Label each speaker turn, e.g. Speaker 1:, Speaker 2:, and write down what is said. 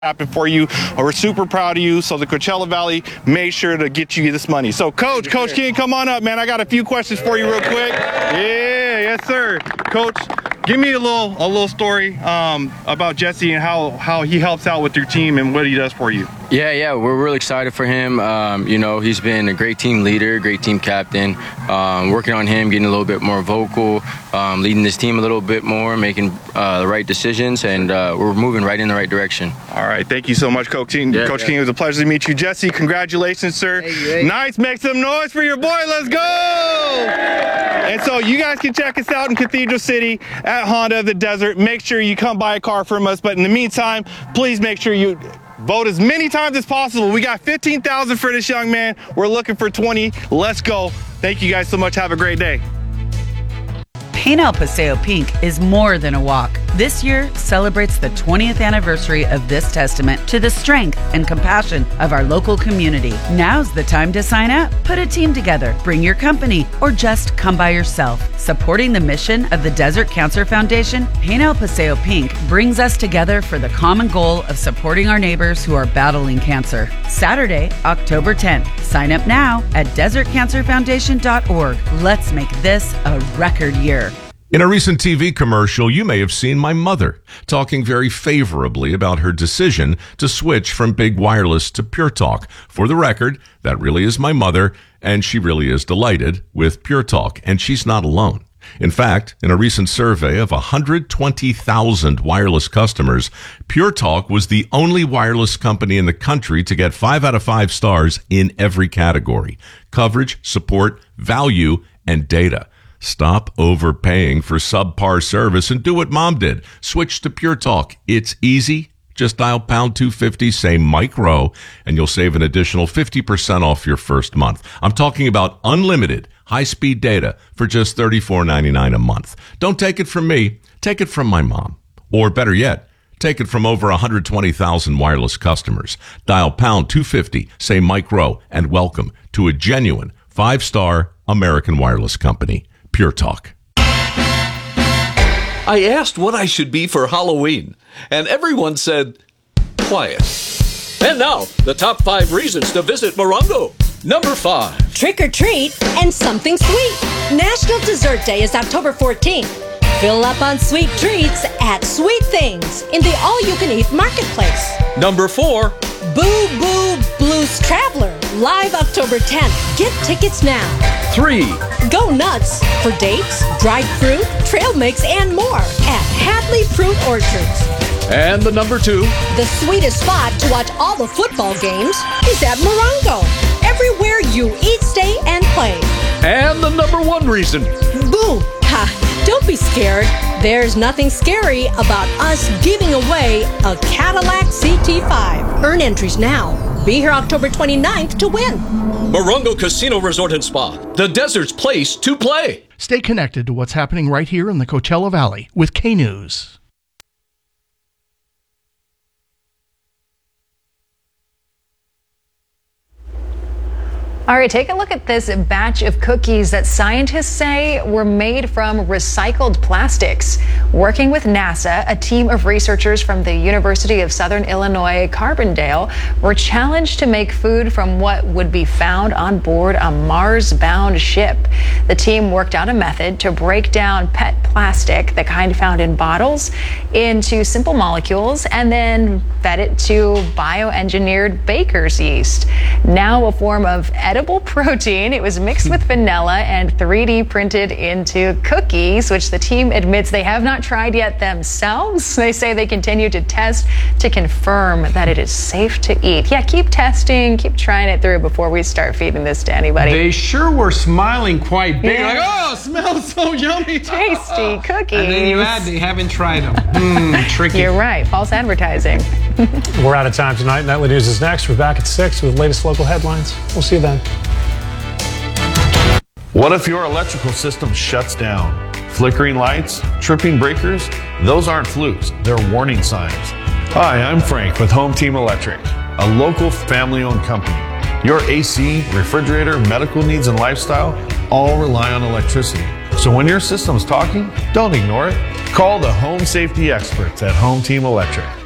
Speaker 1: happen for you. We're super proud of you. So the Coachella Valley made sure to get you this money. So Coach King, come on up, man. I got a few questions for you real quick. Yeah, yes, sir. Coach, give me a little story about Jesse and how he helps out with your team and what he does for you.
Speaker 2: Yeah, we're really excited for him. He's been a great team leader, great team captain. Working on him, getting a little bit more vocal, leading this team a little bit more, making the right decisions, and we're moving right in the right direction.
Speaker 1: All right, thank you so much, Coach King. Coach King, it was a pleasure to meet you. Jesse, congratulations, sir.
Speaker 3: Hey.
Speaker 1: Nice, make some noise for your boy. Let's go! And so you guys can check us out in Cathedral City at Honda of the Desert. Make sure you come buy a car from us. But in the meantime, please make sure you vote as many times as possible. We got 15,000 for this young man. We're looking for 20. Let's go. Thank you guys so much. Have a great day.
Speaker 4: Paint El Paseo Pink is more than a walk. This year celebrates the 20th anniversary of this testament to the strength and compassion of our local community. Now's the time to sign up. Put a team together, bring your company, or just come by yourself. Supporting the mission of the Desert Cancer Foundation, Paint El Paseo Pink brings us together for the common goal of supporting our neighbors who are battling cancer. Saturday, October 10th. Sign up now at desertcancerfoundation.org. Let's make this a record year.
Speaker 5: In a recent TV commercial, you may have seen my mother talking very favorably about her decision to switch from Big Wireless to Pure Talk. For the record, that really is my mother, and she really is delighted with Pure Talk, and she's not alone. In fact, in a recent survey of 120,000 wireless customers, Pure Talk was the only wireless company in the country to get 5 out of 5 stars in every category: coverage, support, value, and data. Stop overpaying for subpar service and do what Mom did. Switch to Pure Talk. It's easy. Just dial pound 250, say Mike Rowe, and you'll save an additional 50% off your first month. I'm talking about unlimited high-speed data for just $34.99 a month. Don't take it from me. Take it from my mom. Or better yet, take it from over 120,000 wireless customers. Dial pound 250, say Mike Rowe, and welcome to a genuine 5-star American wireless company. Pure Talk.
Speaker 6: I asked what I should be for Halloween, and everyone said, quiet. And now, the top 5 reasons to visit Morongo. Number 5.
Speaker 7: Trick or treat and something sweet. National Dessert Day is October 14th. Fill up on sweet treats at Sweet Things in the all-you-can-eat marketplace.
Speaker 6: Number 4.
Speaker 7: Boo Boo Blues Traveler, live October 10th. Get tickets now.
Speaker 6: 3.
Speaker 7: Go nuts for dates, dried fruit, trail mix, and more at Hadley Fruit Orchards.
Speaker 6: And the number 2.
Speaker 7: The sweetest spot to watch all the football games is at Morongo. Everywhere you eat, stay, and play.
Speaker 6: And the number 1 reason.
Speaker 7: Boo! Ha! Don't be scared. There's nothing scary about us giving away a Cadillac CT5. Earn entries now. Be here October 29th to win.
Speaker 6: Morongo Casino Resort and Spa, the desert's place to play.
Speaker 8: Stay connected to what's happening right here in the Coachella Valley with K-News.
Speaker 9: All right, take a look at this batch of cookies that scientists say were made from recycled plastics. Working with NASA, a team of researchers from the University of Southern Illinois Carbondale were challenged to make food from what would be found on board a Mars-bound ship. The team worked out a method to break down PET plastic, the kind found in bottles, into simple molecules and then fed it to bioengineered baker's yeast. Now a form of edible protein. It was mixed with vanilla and 3D printed into cookies, which the team admits they have not tried yet themselves. They say they continue to test to confirm that it is safe to eat. Yeah, keep testing, keep trying it through before we start feeding this to anybody.
Speaker 3: They sure were smiling quite big. Like, oh, smells so yummy.
Speaker 9: Tasty cookies.
Speaker 3: And then you add, they haven't tried them. Tricky.
Speaker 9: You're right. False advertising.
Speaker 10: We're out of time tonight. Nightly News is next. We're back at 6 with the latest local headlines. We'll see you then.
Speaker 11: What if your electrical system shuts down? Flickering lights, tripping breakers, those aren't flukes, they're warning signs. Hi, I'm Frank with Home Team Electric, a local family-owned company. Your AC, refrigerator, medical needs, and lifestyle all rely on electricity. So when your system's talking, don't ignore it. Call the home safety experts at Home Team Electric.